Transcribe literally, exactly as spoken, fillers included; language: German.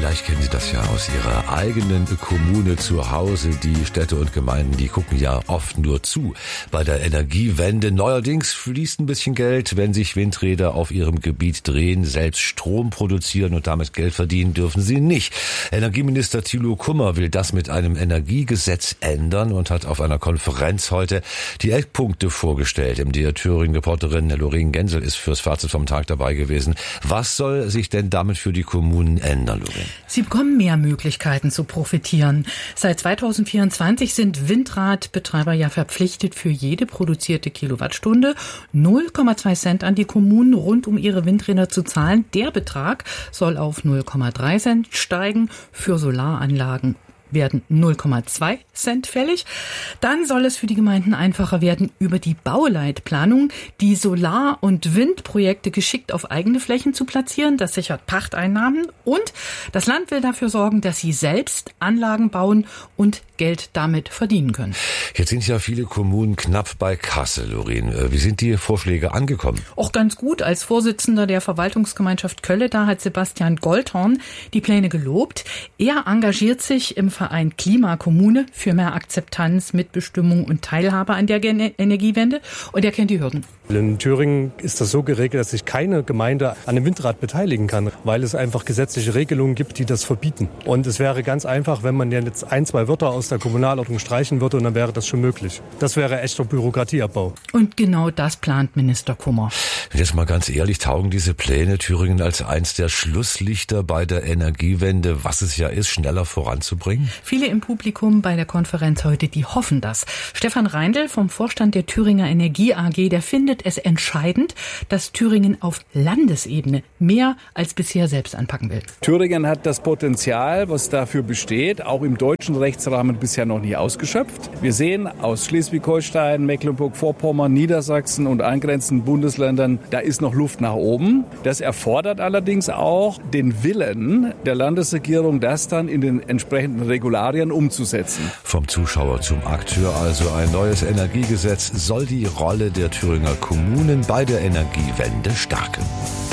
Vielleicht kennen Sie das ja aus Ihrer eigenen Kommune zu Hause. Die Städte und Gemeinden, die gucken ja oft nur zu bei der Energiewende. Neuerdings fließt ein bisschen Geld, wenn sich Windräder auf ihrem Gebiet drehen. Selbst Strom produzieren und damit Geld verdienen dürfen sie nicht. Energieminister Thilo Kummer will das mit einem Energiegesetz ändern und hat auf einer Konferenz heute die Eckpunkte vorgestellt. M D R Thüringen-Reporterin Lorraine Gensel ist fürs Fazit vom Tag dabei gewesen. Was soll sich denn damit für die Kommunen ändern, Lorraine? Sie bekommen mehr Möglichkeiten zu profitieren. Seit zweitausendvierundzwanzig sind Windradbetreiber ja verpflichtet, für jede produzierte Kilowattstunde null Komma zwei Cent an die Kommunen rund um ihre Windräder zu zahlen. Der Betrag soll auf null Komma drei Cent steigen. Für Solaranlagen werden null Komma zwei Cent fällig. Dann soll es für die Gemeinden einfacher werden, über die Bauleitplanung die Solar- und Windprojekte geschickt auf eigene Flächen zu platzieren. Das sichert Pachteinnahmen. Und das Land will dafür sorgen, dass sie selbst Anlagen bauen und Geld damit verdienen können. Jetzt sind ja viele Kommunen knapp bei Kasse, Lorraine. Wie sind die Vorschläge angekommen? Auch ganz gut. Als Vorsitzender der Verwaltungsgemeinschaft Kölle, da hat Sebastian Goldhorn die Pläne gelobt. Er engagiert sich im Verein Klimakommune für mehr Akzeptanz, Mitbestimmung und Teilhabe an der Energiewende. Und er kennt die Hürden. In Thüringen ist das so geregelt, dass sich keine Gemeinde an einem Windrad beteiligen kann, weil es einfach gesetzliche Regelungen gibt, die das verbieten. Und es wäre ganz einfach, wenn man ja jetzt ein, zwei Wörter aus der Kommunalordnung streichen würde, und dann wäre das schon möglich. Das wäre echter Bürokratieabbau. Und genau das plant Minister Kummer. Jetzt mal ganz ehrlich, taugen diese Pläne Thüringen als eins der Schlusslichter bei der Energiewende, was es ja ist, schneller voranzubringen? Viele im Publikum bei der Konferenz heute, die hoffen das. Stefan Reindl vom Vorstand der Thüringer Energie A G, der findet es entscheidend, dass Thüringen auf Landesebene mehr als bisher selbst anpacken will. Thüringen hat das Potenzial, was dafür besteht, auch im deutschen Rechtsrahmen bisher noch nie ausgeschöpft. Wir sehen aus Schleswig-Holstein, Mecklenburg-Vorpommern, Niedersachsen und angrenzenden Bundesländern, da ist noch Luft nach oben. Das erfordert allerdings auch den Willen der Landesregierung, das dann in den entsprechenden Regularien umzusetzen. Vom Zuschauer zum Akteur, also ein neues Energiegesetz soll die Rolle der Thüringer Kommunen bei der Energiewende stärken.